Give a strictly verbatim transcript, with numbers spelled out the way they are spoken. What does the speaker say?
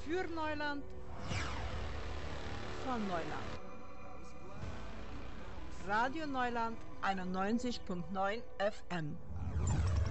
Für Neuland, von Neuland. Radio Neuland einundneunzig Komma neun F M.